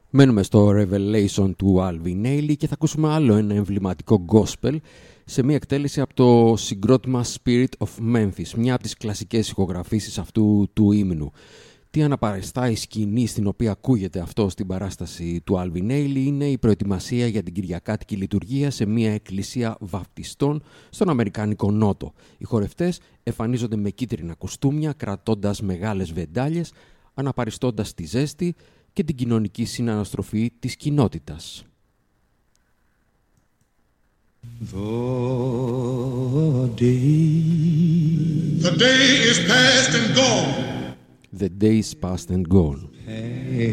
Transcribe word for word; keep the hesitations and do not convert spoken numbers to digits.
Μένουμε στο Revelation του Alvin Ailey και θα ακούσουμε άλλο ένα εμβληματικό gospel σε μια εκτέλεση από το συγκρότημα Spirit of Memphis, μια από τις κλασικές ηχογραφήσεις αυτού του ύμνου. Τι αναπαριστά η σκηνή στην οποία ακούγεται αυτό στην παράσταση του Alvin Ailey είναι η προετοιμασία για την κυριακάτικη λειτουργία σε μια εκκλησία βαπτιστών στον Αμερικάνικο Νότο. Οι χορευτές εμφανίζονται με κίτρινα κουστούμια, κρατώντας μεγάλες βεντάλιες, αναπαριστώντας τη ζέστη και την κοινωνική συναναστροφή της κοινότητας. The day, the day is past and gone. The day is past and gone. Hey.